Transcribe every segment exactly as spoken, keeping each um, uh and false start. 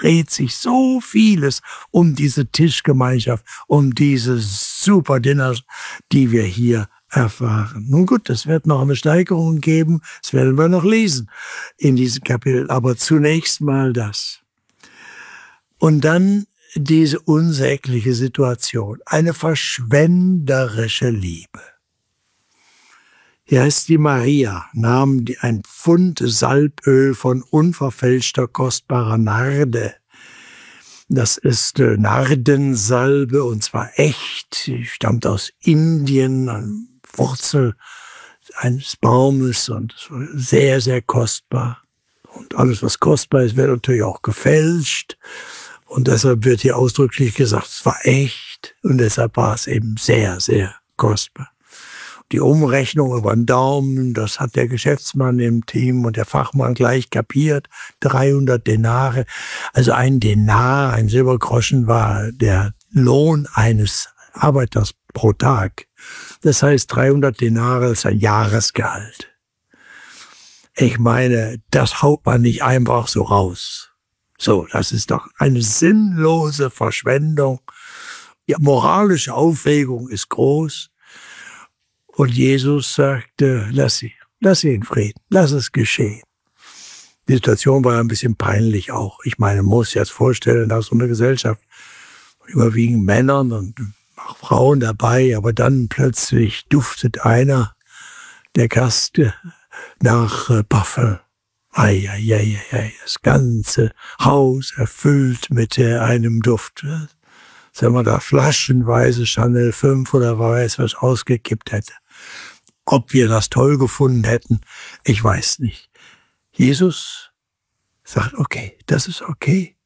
dreht sich so vieles um diese Tischgemeinschaft, um diese super Dinner, die wir hier erfahren. Nun gut, es wird noch eine Steigerung geben, das werden wir noch lesen in diesem Kapitel, aber zunächst mal das. Und dann diese unsägliche Situation, eine verschwenderische Liebe. Hier heißt die Maria, nahm ein Pfund Salböl von unverfälschter, kostbarer Narde. Das ist Nardensalbe, und zwar echt. Sie stammt aus Indien, eine Wurzel eines Baumes und sehr, sehr kostbar. Und alles, was kostbar ist, wird natürlich auch gefälscht. Und deshalb wird hier ausdrücklich gesagt, es war echt. Und deshalb war es eben sehr, sehr kostbar. Die Umrechnung über den Daumen, das hat der Geschäftsmann im Team und der Fachmann gleich kapiert. dreihundert Denare. Also ein Denar, ein Silbergroschen, war der Lohn eines Arbeiters pro Tag. Das heißt, dreihundert Denare ist ein Jahresgehalt. Ich meine, das haut man nicht einfach so raus. So, das ist doch eine sinnlose Verschwendung. Die moralische Aufregung ist groß. Und Jesus sagte, lass sie, lass sie in Frieden, lass es geschehen. Die Situation war ein bisschen peinlich auch. Ich meine, man muss sich jetzt vorstellen, da ist so eine Gesellschaft, überwiegend Männern und auch Frauen dabei, aber dann plötzlich duftet einer, der Gast, nach äh, Parfum. Ei, ei, ei, ei, das ganze Haus erfüllt mit äh, einem Duft. Wenn man da flaschenweise Chanel fünf oder weiß was ausgekippt hätte. Ob wir das toll gefunden hätten, ich weiß nicht. Jesus sagt, okay, das ist okay.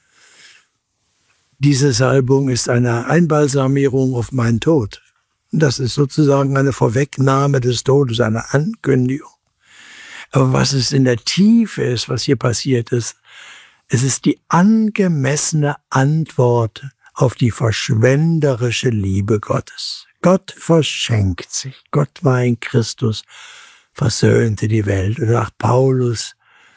Diese Salbung ist eine Einbalsamierung auf meinen Tod. Das ist sozusagen eine Vorwegnahme des Todes, eine Ankündigung. Aber was es in der Tiefe ist, was hier passiert ist, es ist die angemessene Antwort auf die verschwenderische Liebe Gottes. Gott verschenkt sich. Gott war in Christus, versöhnte die Welt. Und nach Paulus,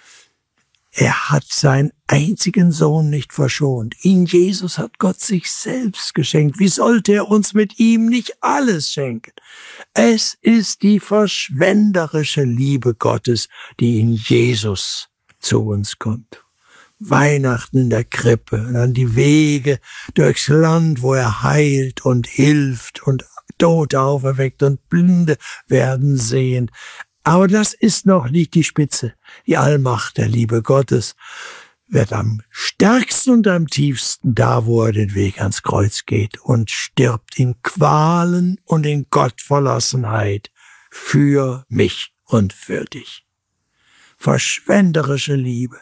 er hat seinen einzigen Sohn nicht verschont. In Jesus hat Gott sich selbst geschenkt. Wie sollte er uns mit ihm nicht alles schenken? Es ist die verschwenderische Liebe Gottes, die in Jesus zu uns kommt. Weihnachten in der Krippe, und dann die Wege durchs Land, wo er heilt und hilft und Tote auferweckt und Blinde werden sehend. Aber das ist noch nicht die Spitze. Die Allmacht der Liebe Gottes wird am stärksten und am tiefsten da, wo er den Weg ans Kreuz geht und stirbt in Qualen und in Gottverlassenheit für mich und für dich. Verschwenderische Liebe,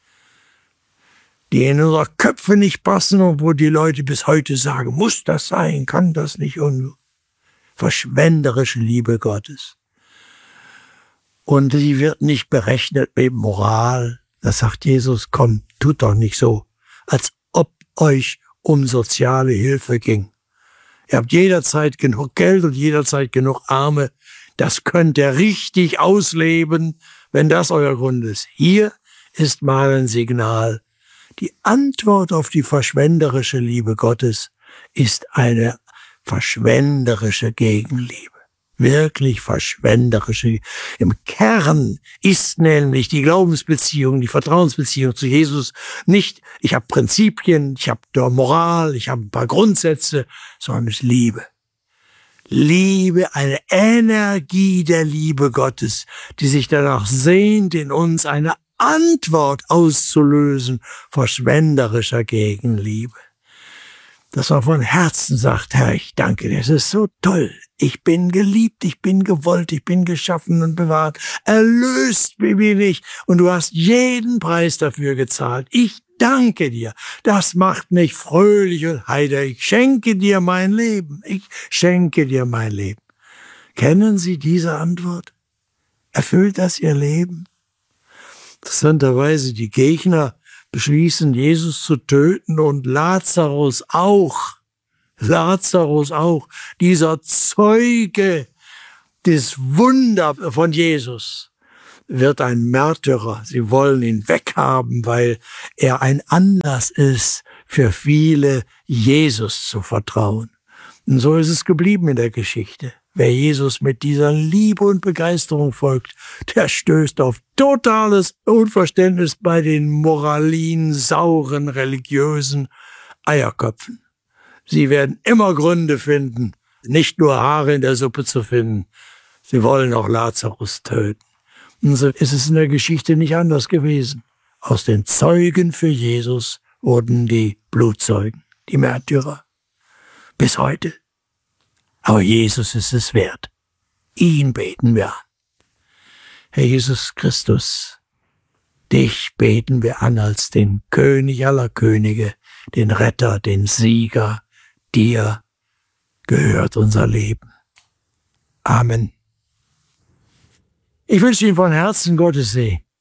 die in unsere Köpfe nicht passen und wo die Leute bis heute sagen, muss das sein, kann das nicht, und verschwenderische Liebe Gottes. Und sie wird nicht berechnet mit Moral. Da sagt Jesus, komm, tut doch nicht so, als ob euch um soziale Hilfe ging. Ihr habt jederzeit genug Geld und jederzeit genug Arme. Das könnt ihr richtig ausleben, wenn das euer Grund ist. Hier ist mal ein Signal. Die Antwort auf die verschwenderische Liebe Gottes ist eine verschwenderische Gegenliebe. Wirklich verschwenderische. Im Kern ist nämlich die Glaubensbeziehung, die Vertrauensbeziehung zu Jesus nicht, ich habe Prinzipien, ich habe Moral, ich habe ein paar Grundsätze, sondern es ist Liebe. Liebe, eine Energie der Liebe Gottes, die sich danach sehnt, in uns eine Antwort auszulösen, verschwenderischer Gegenliebe. Dass man von Herzen sagt, Herr, ich danke dir, es ist so toll. Ich bin geliebt, ich bin gewollt, ich bin geschaffen und bewahrt. Erlöst bin ich und du hast jeden Preis dafür gezahlt. Ich danke dir. Das macht mich fröhlich und heiter. Ich schenke dir mein Leben. Ich schenke dir mein Leben. Kennen Sie diese Antwort? Erfüllt das Ihr Leben? Interessanterweise, die Gegner beschließen, Jesus zu töten und Lazarus auch. Lazarus auch. Dieser Zeuge des Wunder von Jesus wird ein Märtyrer. Sie wollen ihn weghaben, weil er ein Anlass ist, für viele Jesus zu vertrauen. Und so ist es geblieben in der Geschichte. Wer Jesus mit dieser Liebe und Begeisterung folgt, der stößt auf totales Unverständnis bei den moralin, sauren, religiösen Eierköpfen. Sie werden immer Gründe finden, nicht nur Haare in der Suppe zu finden. Sie wollen auch Lazarus töten. Und so ist es in der Geschichte nicht anders gewesen. Aus den Zeugen für Jesus wurden die Blutzeugen, die Märtyrer. Bis heute. Aber Jesus ist es wert. Ihn beten wir an. Herr Jesus Christus, dich beten wir an als den König aller Könige, den Retter, den Sieger. Dir gehört unser Leben. Amen. Ich wünsche Ihnen von Herzen Gottes Segen.